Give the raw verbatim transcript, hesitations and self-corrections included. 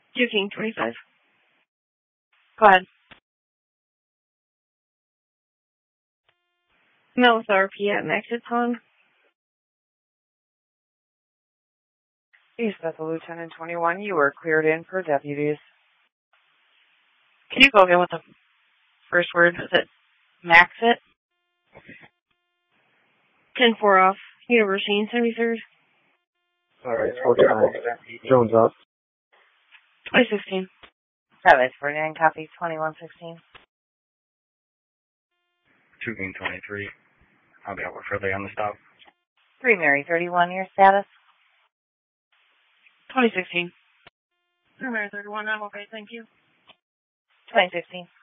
two King twenty-five. Go ahead. No, with R P at Mexiton. East Bethel Lieutenant twenty-one, you were cleared in for deputies. Can you go again with the first word? Is it Maxit? ten four off. University and seventy-third. Alright, four times. Jones up. twenty sixteen. Travis, forty-nine, copy, twenty-one sixteen. two King twenty-three. I'll be over further on the stop. three Mary, thirty-one, your status? twenty sixteen. three Mary, thirty-one, I'm okay, thank you. twenty sixteen.